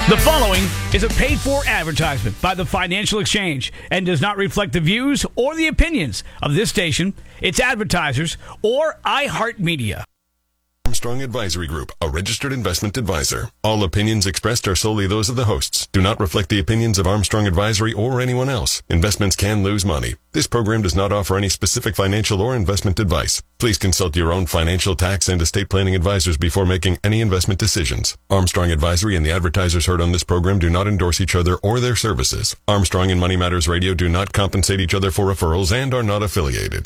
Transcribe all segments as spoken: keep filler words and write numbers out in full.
The following is a paid-for advertisement by the Financial Exchange and does not reflect the views or the opinions of this station, its advertisers, or iHeartMedia. Armstrong Advisory Group, a registered investment advisor. All opinions expressed are solely those of the hosts. Do not reflect the opinions of Armstrong Advisory or anyone else. Investments can lose money. This program does not offer any specific financial or investment advice. Please consult your own financial, tax, and estate planning advisors before making any investment decisions. Armstrong Advisory and the advertisers heard on this program do not endorse each other or their services. Armstrong and Money Matters Radio do not compensate each other for referrals and are not affiliated.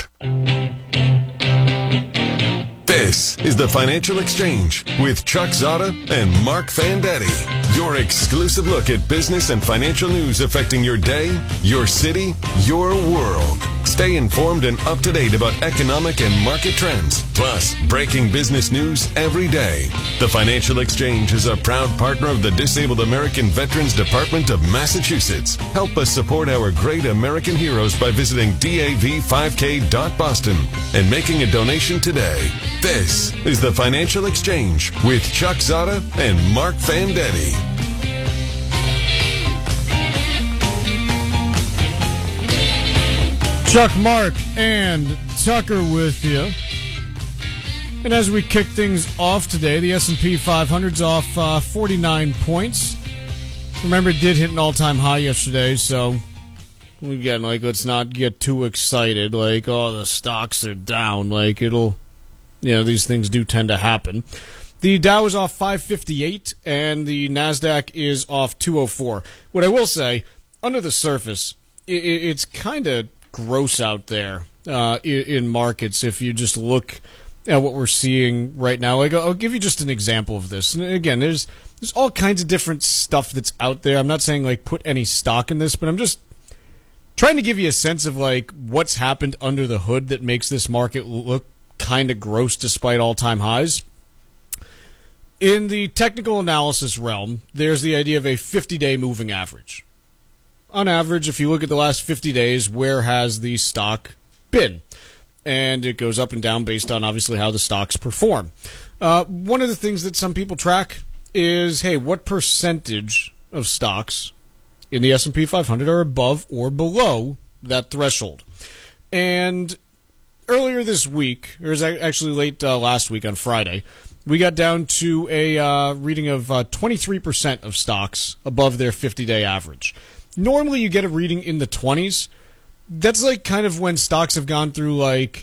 This is the Financial Exchange with Chuck Zada and Mark Fandetti. Your exclusive look at business and financial news affecting your day, your city, your world. Stay informed and up to date about economic and market trends, plus breaking business news every day. The Financial Exchange is a proud partner of the Disabled American Veterans Department of Massachusetts. Help us support our great American heroes by visiting D A V five K dot boston and making a donation today. This is the Financial Exchange with Chuck Zada and Mark Fandetti. Chuck, Mark, and Tucker with you. And as we kick things off today, the S and P five hundred's off uh, forty-nine points. Remember, it did hit an all-time high yesterday, so again, like, let's not get too excited. Like, oh, the stocks are down. Like, it'll, you know, these things do tend to happen. The Dow is off five fifty-eight, and the NASDAQ is off two oh four. What I will say, under the surface, it, it's kind of gross out there uh, in, in markets if you just look at what we're seeing right now. Like, I'll give you just an example of this. And again, there's there's all kinds of different stuff that's out there. I'm not saying, like, put any stock in this, but I'm just trying to give you a sense of, like, what's happened under the hood that makes this market look kind of gross despite all-time highs. In the technical analysis realm, there's the idea of a fifty-day moving average. On average, if you look at the last fifty days, where has the stock been? And it goes up and down based on, obviously, how the stocks perform. Uh, one of the things that some people track is, hey, what percentage of stocks in the S and P five hundred are above or below that threshold? And earlier this week, or it was actually late uh, last week on Friday, we got down to a uh, reading of uh, twenty-three percent of stocks above their fifty-day average. Normally you get a reading in the twenties. That's like kind of when stocks have gone through like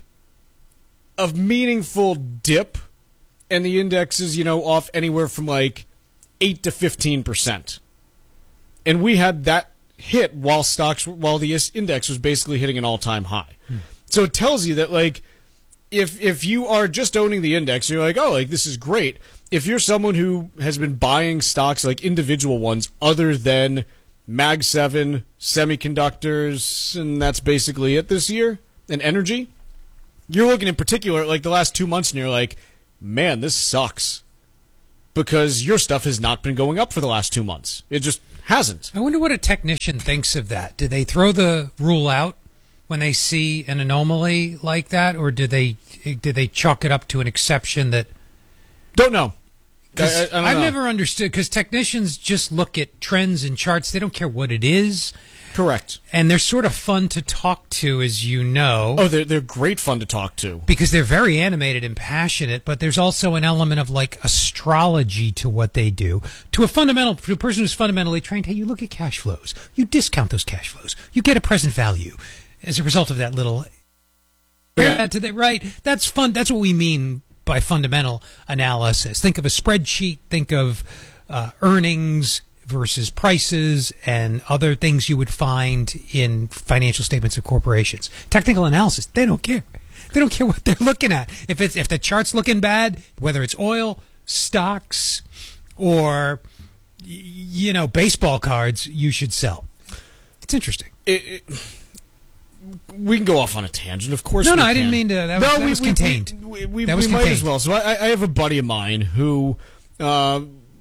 a meaningful dip, and the index is, you know, off anywhere from like eight to fifteen percent. And we had that hit while stocks, while the index was basically hitting an all-time high. Hmm. So it tells you that, like, if if you are just owning the index, you're like, oh, like, this is great. If you're someone who has been buying stocks, like individual ones, other than Mag seven, semiconductors, and that's basically it this year, and energy, you're looking in particular at, like, the last two months, and you're like, man, this sucks. Because your stuff has not been going up for the last two months. It just hasn't. I wonder what a technician thinks of that. Do they throw the rule out when they see an anomaly like that, or do they do they chalk it up to an exception that... Don't know. I, I I've know. never understood, because technicians just look at trends and charts. They don't care what it is. Correct. And they're sort of fun to talk to, as you know. Oh, they're, they're great fun to talk to. Because they're very animated and passionate, but there's also an element of, like, astrology to what they do. To a fundamental, to a person who's fundamentally trained, hey, you look at cash flows. You discount those cash flows. You get a present value as a result of that little... Yeah. To the, right? That's fun. That's what we mean by fundamental analysis. Think of a spreadsheet, think of uh, earnings versus prices and other things you would find in financial statements of corporations. Technical analysis, they don't care. They don't care what they're looking at. If it's if the chart's looking bad, whether it's oil, stocks, or, you know, baseball cards, you should sell. It's interesting. It, it, we can go off on a tangent, of course. No, we no, can. I didn't mean to. That was, no, that we, was we, contained. We, we, that was we contained. might as well. So I, I have a buddy of mine who uh,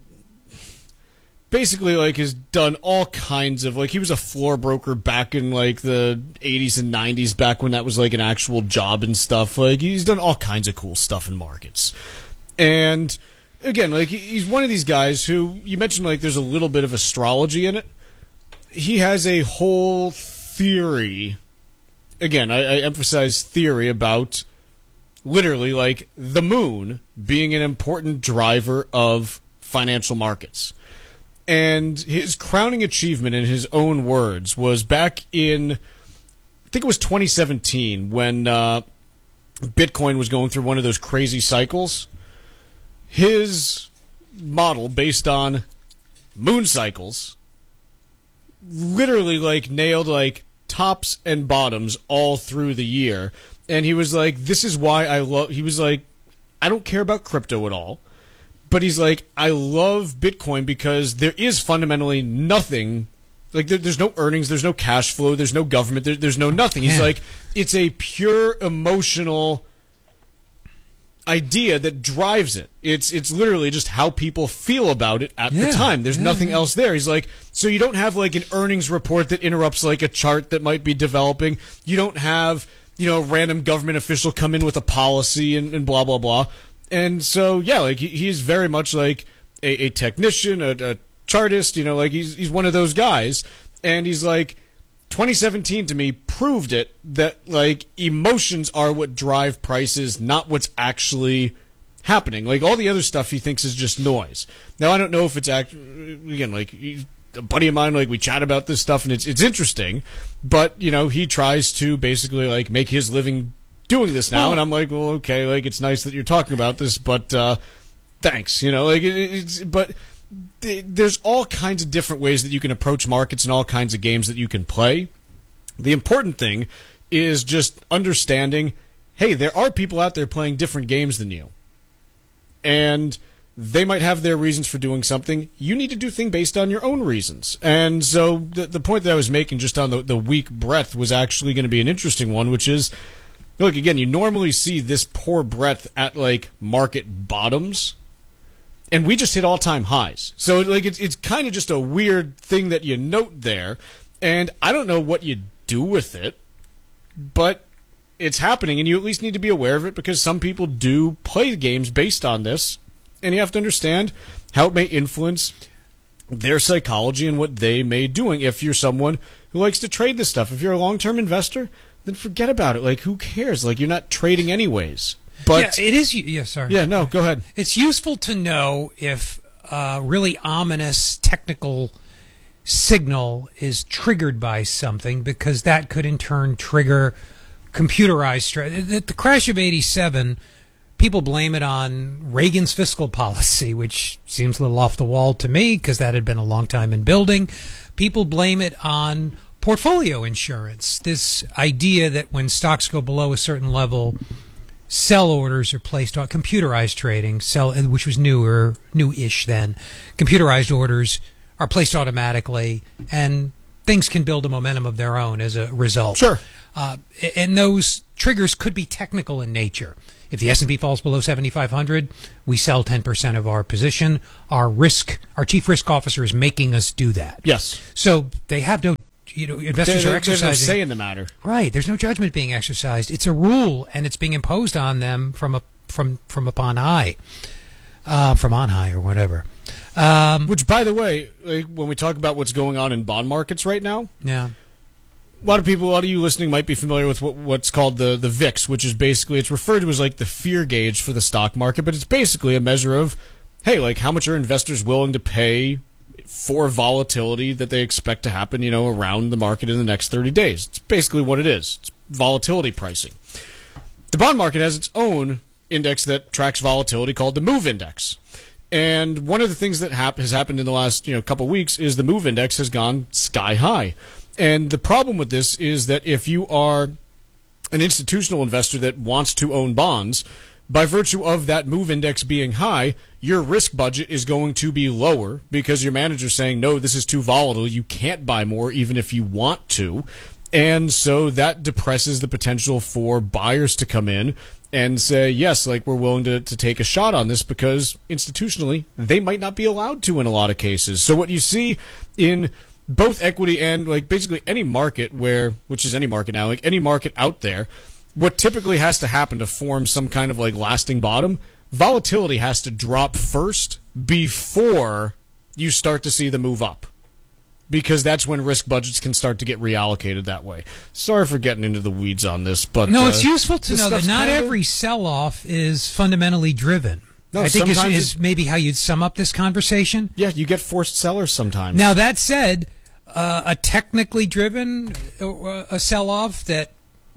basically, like, has done all kinds of, like, he was a floor broker back in, like, the eighties and nineties, back when that was, like, an actual job and stuff. Like, he's done all kinds of cool stuff in markets. And again, like he's one of these guys who you mentioned, like there's a little bit of astrology in it. He has a whole theory. Again, I, I emphasize theory about literally like the moon being an important driver of financial markets. And his crowning achievement, in his own words, was back in, I think it was twenty seventeen, when uh, Bitcoin was going through one of those crazy cycles. His model, based on moon cycles, literally like nailed like tops and bottoms all through the year. And he was like, this is why I love, he was like, I don't care about crypto at all. But he's like, I love Bitcoin because there is fundamentally nothing. Like, there, there's no earnings, there's no cash flow, there's no government, there, there's no nothing. He's Yeah. like, it's a pure emotional idea that drives it. It's it's literally just how people feel about it at Yeah. the time. There's Yeah, nothing yeah. else there. He's like, so you don't have like an earnings report that interrupts like a chart that might be developing. You don't have, you know, a random government official come in with a policy and, and blah, blah, blah. And so, yeah, like he, he's very much like a, a technician, a, a chartist, you know, like he's he's one of those guys. And he's like, twenty seventeen to me proved it that like emotions are what drive prices, not what's actually happening. Like all the other stuff he thinks is just noise. Now I don't know if it's act again like he's a buddy of mine. Like we chat about this stuff and it's it's interesting, but you know he tries to basically like make his living doing this now, and I'm like, well, okay, like it's nice that you're talking about this, but uh, thanks, you know, like it, it's, but th- there's all kinds of different ways that you can approach markets and all kinds of games that you can play. The important thing is just understanding, hey, there are people out there playing different games than you, and they might have their reasons for doing something. You need to do things based on your own reasons. And so the, the point that I was making just on the, the weak breadth was actually going to be an interesting one, which is, look, again, you normally see this poor breadth at, like, market bottoms, and we just hit all-time highs. So, like, it's, it's kind of just a weird thing that you note there, and I don't know what you do with it, but it's happening, and you at least need to be aware of it because some people do play games based on this, and you have to understand how it may influence their psychology and what they may be doing. If you're someone who likes to trade this stuff, if you're a long-term investor, then forget about it. Like, who cares? Like, you're not trading anyways. But yeah, it is. Yeah, sorry. yeah, no, go ahead. It's useful to know if a really ominous technical signal is triggered by something, because that could in turn trigger computerized strategy. The, the crash of eighty-seven, people blame it on Reagan's fiscal policy, which seems a little off the wall to me because that had been a long time in building. People blame it on portfolio insurance, this idea that when stocks go below a certain level, sell orders are placed on computerized trading, sell, which was newer, new-ish then. Computerized orders are placed automatically, and things can build a momentum of their own as a result. Sure. Uh, and those triggers could be technical in nature. If the S and P falls below seventy-five hundred, we sell ten percent of our position. Our risk, our chief risk officer is making us do that. Yes. So they have no, you know, investors There- are there's no exercising. say in the matter. Right. There's no judgment being exercised. It's a rule, and it's being imposed on them from a from from upon high, uh, from on high or whatever. Um, Which, by the way, like, when we talk about what's going on in bond markets right now, yeah. a lot of people, a lot of you listening might be familiar with what, what's called the, the V I X, which is basically, it's referred to as like the fear gauge for the stock market, but it's basically a measure of, hey, like how much are investors willing to pay for volatility that they expect to happen, you know, around the market in the next thirty days. It's basically what it is. It's volatility pricing. The bond market has its own index that tracks volatility called the MOVE Index. And one of the things that hap- has happened in the last, you know, couple weeks is the MOVE Index has gone sky high. And the problem with this is that if you are an institutional investor that wants to own bonds, by virtue of that MOVE Index being high, your risk budget is going to be lower because your manager's saying, no, this is too volatile. You can't buy more even if you want to. And so that depresses the potential for buyers to come in and say, yes, like we're willing to, to take a shot on this because institutionally they might not be allowed to in a lot of cases. So what you see in both equity and like basically any market where, which is any market now, like any market out there, what typically has to happen to form some kind of like lasting bottom, volatility has to drop first before you start to see the move up, because that's when risk budgets can start to get reallocated that way. Sorry for getting into the weeds on this, but no, uh, it's useful to know that not every of... sell-off is fundamentally driven. No, I think is, is maybe how you'd sum up this conversation. Yeah, you get forced sellers sometimes. Now, that said, uh, a technically driven uh, a sell-off that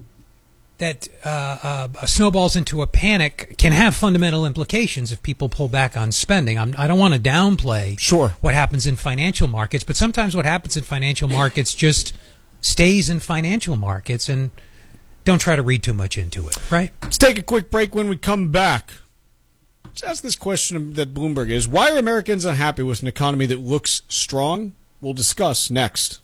that uh, uh, snowballs into a panic can have fundamental implications if people pull back on spending. I'm, I don't want to downplay sure. what happens in financial markets, but sometimes what happens in financial markets just stays in financial markets, and don't try to read too much into it, right? Let's take a quick break. When we come back, let's ask this question that Bloomberg is, why are Americans unhappy with an economy that looks strong? We'll discuss next.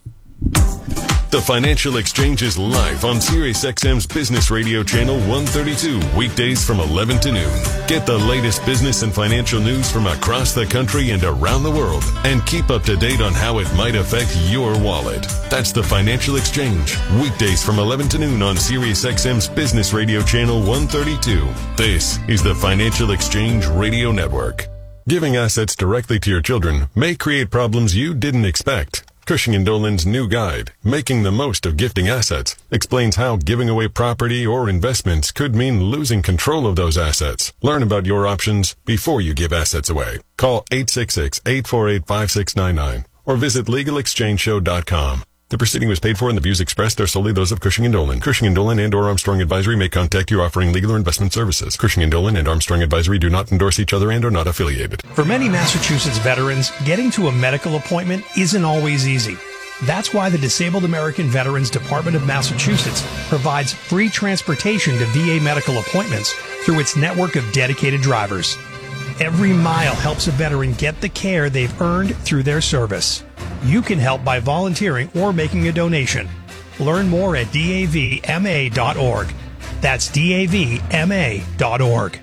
The Financial Exchange is live on SiriusXM's Business Radio Channel one thirty-two, weekdays from eleven to noon. Get the latest business and financial news from across the country and around the world, and keep up to date on how it might affect your wallet. That's the Financial Exchange, weekdays from eleven to noon on SiriusXM's Business Radio Channel one thirty-two. This is the Financial Exchange Radio Network. Giving assets directly to your children may create problems you didn't expect. Cushing and Dolan's new guide, Making the Most of Gifting Assets, explains how giving away property or investments could mean losing control of those assets. Learn about your options before you give assets away. Call eight six six, eight four eight, five six nine nine or visit legal exchange show dot com. The proceeding was paid for and the views expressed are solely those of Cushing and Dolan. Cushing and Dolan and or Armstrong Advisory may contact you offering legal or investment services. Cushing and Dolan and Armstrong Advisory do not endorse each other and are not affiliated. For many Massachusetts veterans, getting to a medical appointment isn't always easy. That's why the Disabled American Veterans Department of Massachusetts provides free transportation to V A medical appointments through its network of dedicated drivers. Every mile helps a veteran get the care they've earned through their service. You can help by volunteering or making a donation. Learn more at D A V M A dot org. That's D A V M A dot org.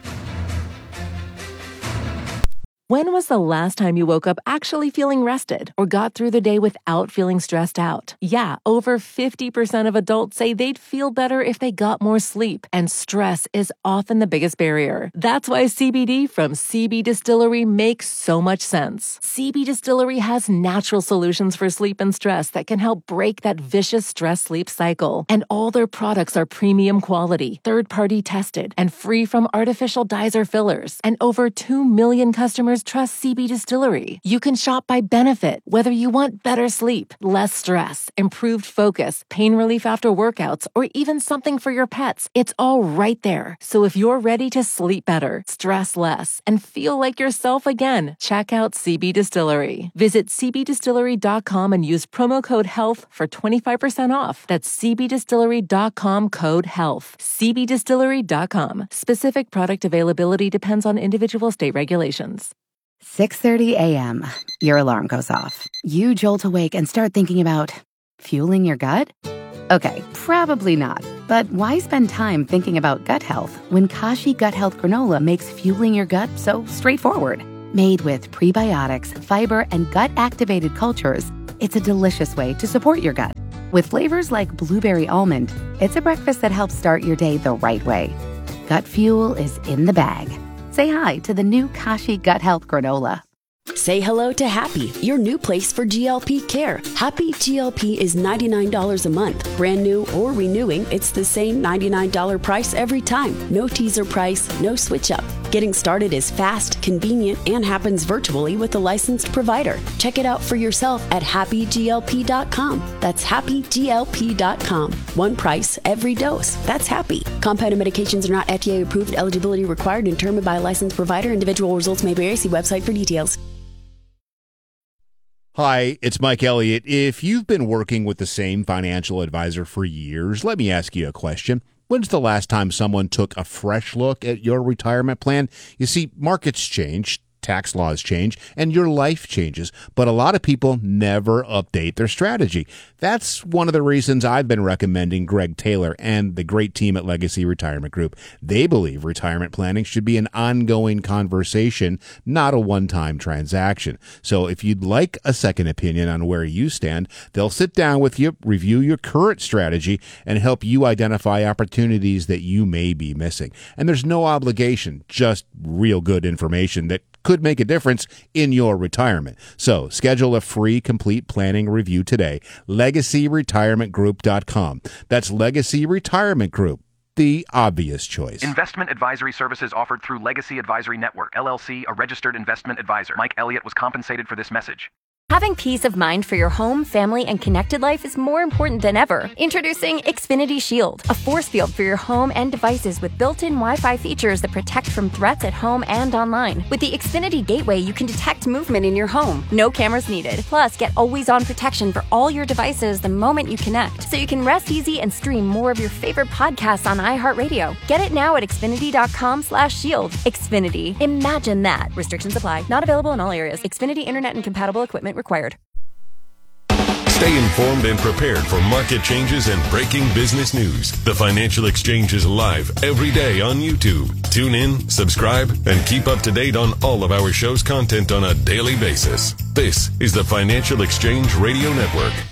When was the last time you woke up actually feeling rested or got through the day without feeling stressed out? Yeah, over fifty percent of adults say they'd feel better if they got more sleep, and stress is often the biggest barrier. That's why C B D from C B Distillery makes so much sense. C B Distillery has natural solutions for sleep and stress that can help break that vicious stress-sleep cycle. And all their products are premium quality, third-party tested, and free from artificial dyes or fillers. And over two million customers trust C B Distillery. You can shop by benefit, whether you want better sleep, less stress, improved focus, pain relief after workouts, or even something for your pets. It's all right there. So if you're ready to sleep better, stress less, and feel like yourself again, check out C B Distillery. Visit C B distillery dot com and use promo code HEALTH for twenty-five percent off. That's C B distillery dot com code HEALTH. C B distillery dot com. Specific product availability depends on individual state regulations. six thirty a.m. Your alarm goes off. You jolt awake and start thinking about fueling your gut? Okay, probably not. But why spend time thinking about gut health when Kashi Gut Health Granola makes fueling your gut so straightforward? Made with prebiotics, fiber, and gut-activated cultures, it's a delicious way to support your gut. With flavors like blueberry almond, it's a breakfast that helps start your day the right way. Gut fuel is in the bag. Say hi to the new Kashi Gut Health Granola. Say hello to Happy, your new place for G L P care. Happy G L P is ninety-nine dollars a month. Brand new or renewing, it's the same ninety-nine dollars price every time. No teaser price, no switch up. Getting started is fast, convenient, and happens virtually with a licensed provider. Check it out for yourself at happy G L P dot com. That's happy G L P dot com. One price, every dose. That's Happy. Compounded medications are not F D A approved. Eligibility required and determined by a licensed provider. Individual results may vary. See website for details. Hi, it's Mike Elliott. If you've been working with the same financial advisor for years, let me ask you a question. When's the last time someone took a fresh look at your retirement plan? You see, markets change, tax laws change, and your life changes. But a lot of people never update their strategy. That's one of the reasons I've been recommending Greg Taylor and the great team at Legacy Retirement Group. They believe retirement planning should be an ongoing conversation, not a one-time transaction. So if you'd like a second opinion on where you stand, they'll sit down with you, review your current strategy, and help you identify opportunities that you may be missing. And there's no obligation, just real good information that could make a difference in your retirement. So schedule a free complete planning review today. legacy retirement group dot com. That's Legacy Retirement Group, the obvious choice. Investment advisory services offered through Legacy Advisory Network, L L C, a registered investment advisor. Mike Elliott was compensated for this message. Having peace of mind for your home, family, and connected life is more important than ever. Introducing Xfinity Shield, a force field for your home and devices with built-in Wi-Fi features that protect from threats at home and online. With the Xfinity Gateway, you can detect movement in your home. No cameras needed. Plus, get always-on protection for all your devices the moment you connect, so you can rest easy and stream more of your favorite podcasts on iHeartRadio. Get it now at xfinity.com slash shield. Xfinity. Imagine that. Restrictions apply. Not available in all areas. Xfinity Internet and compatible equipment required. Stay informed and prepared for market changes and breaking business news. The Financial Exchange is live every day on YouTube. Tune in, subscribe, and keep up to date on all of our show's content on a daily basis. This is the Financial Exchange Radio Network.